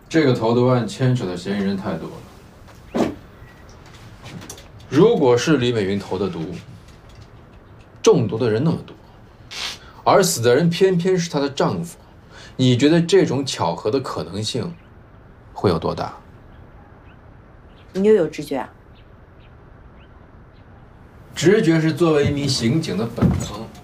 这个投毒案牵扯的嫌疑人太多了。如果是李美云投的毒，中毒的人那么多，而死的人偏偏是她的丈夫，你觉得这种巧合的可能性会有多大？ 你又有直觉啊？ 直觉是作为一名刑警的本能。